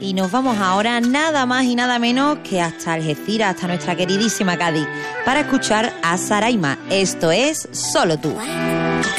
Y nos vamos ahora nada más y nada menos que hasta Algeciras, hasta nuestra queridísima Cádiz, para escuchar a Saraima. Esto es Solo tú.